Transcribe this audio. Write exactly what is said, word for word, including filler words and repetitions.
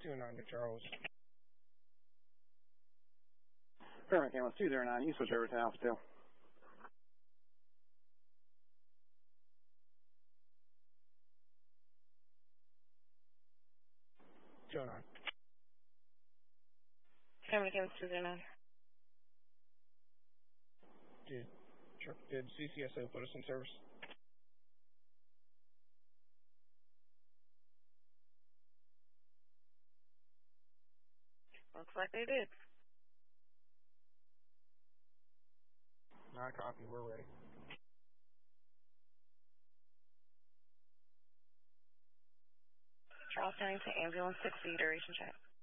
two nine to Charles. Fairmont Ambulance two zero nine, you switch over to Alpha two. two oh nine. Fairmont Ambulance two zero nine. Did, did C C S O put us in service? Looks like they did. I copy. We're ready. Charles turning to ambulance six, duration check.